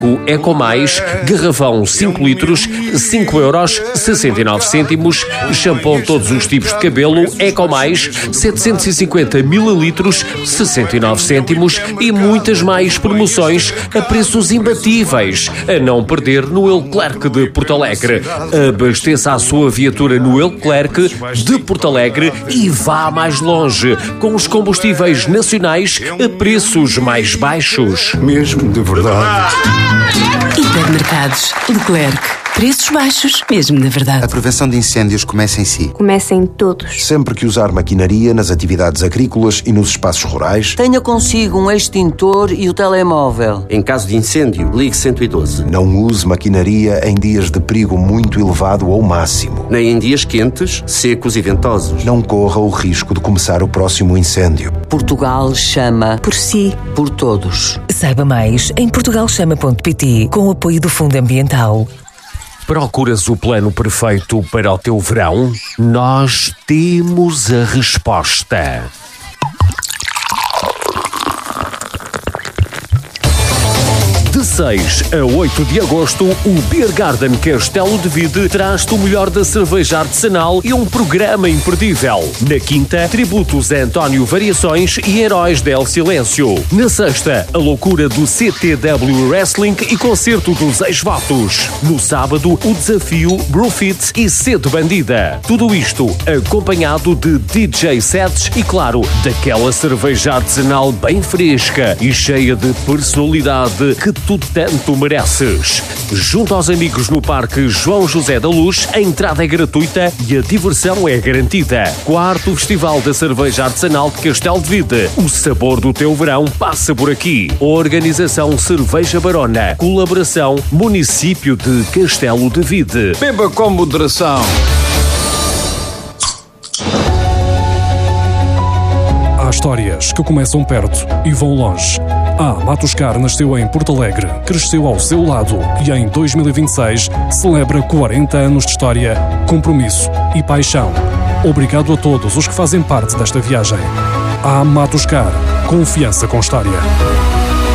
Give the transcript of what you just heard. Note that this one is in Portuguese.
O Eco Mais, garrafão 5 litros, 5,69€. Shampoo todos os tipos de cabelo, Eco Mais, 750 ml, 69 cêntimos. E muitas mais promoções a preços imbatíveis. A não perder no Leclerc de Porto Alegre. Abasteça a sua viatura no Leclerc de Porto Alegre e vá mais longe, com os combustíveis nacionais a preços mais baixos. Mesmo de verdade. Hipermercados Leclerc. Preços baixos, mesmo de verdade. A prevenção de incêndios começa em si. Começa em todos. Sempre que usar maquinaria nas atividades agrícolas e nos espaços rurais, tenha consigo um extintor e o telemóvel. Em caso de incêndio, ligue 112. não use maquinaria em dias de perigo muito elevado ou máximo. Nem em dias quentes, secos e ventosos. Não corra o risco de começar o próximo incêndio. Portugal chama Por si. por todos. Saiba mais em portugalchama.pt, com o apoio do Fundo Ambiental. Procuras o plano perfeito para o teu verão? Nós temos a resposta. De 6 a 8 de agosto, o Beer Garden Castelo de Vide traz-te o melhor da cerveja artesanal e um programa imperdível. Na quinta, tributos a António Variações e Heróis del Silêncio. Na sexta, a loucura do CTW Wrestling e concerto dos ex-votos. No sábado, o desafio Brewfit e Sede Bandida. Tudo isto acompanhado de DJ sets e, claro, daquela cerveja artesanal bem fresca e cheia de personalidade que tu tanto mereces. Junto aos amigos no Parque João José da Luz, a entrada é gratuita e a diversão é garantida. Quarto Festival da Cerveja Artesanal de Castelo de Vide. O sabor do teu verão passa por aqui. Organização Cerveja Barona. Colaboração Município de Castelo de Vide. Beba com moderação. Há histórias que começam perto e vão longe. Matuscar nasceu em Porto Alegre, cresceu ao seu lado e em 2026 celebra 40 anos de história, compromisso e paixão. Obrigado a todos os que fazem parte desta viagem. Matuscar, confiança com história.